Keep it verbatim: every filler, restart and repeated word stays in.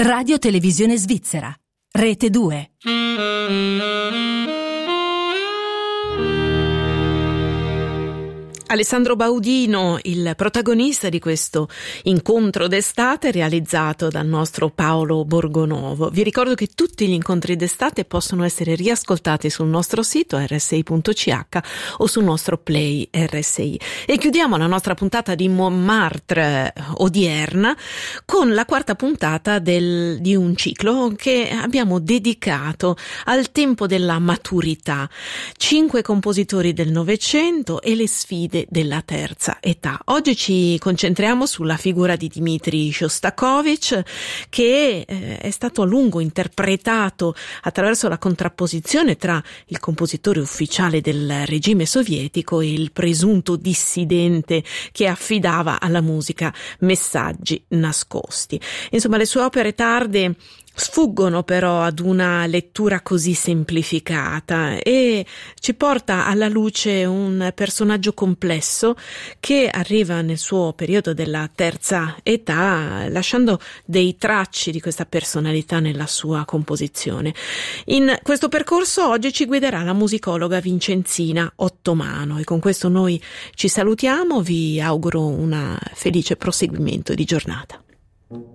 Radio Televisione Svizzera, Rete due. Alessandro Baudino, il protagonista di questo incontro d'estate realizzato dal nostro Paolo Borgonovo. Vi ricordo che tutti gli incontri d'estate possono essere riascoltati sul nostro sito erre esse i punto ci acca o sul nostro Play erre esse i. E chiudiamo la nostra puntata di Montmartre odierna con la quarta puntata del, di un ciclo che abbiamo dedicato al tempo della maturità. Cinque compositori del Novecento e le sfide della terza età. Oggi ci concentriamo sulla figura di Dmitri Shostakovich, che eh, è stato a lungo interpretato attraverso la contrapposizione tra il compositore ufficiale del regime sovietico e il presunto dissidente che affidava alla musica messaggi nascosti. Insomma, le sue opere tarde sfuggono però ad una lettura così semplificata e ci porta alla luce un personaggio complesso che arriva nel suo periodo della terza età, lasciando dei tracci di questa personalità nella sua composizione. In questo percorso oggi ci guiderà la musicologa Vincenzina Ottomano e con questo noi ci salutiamo, vi auguro un felice proseguimento di giornata.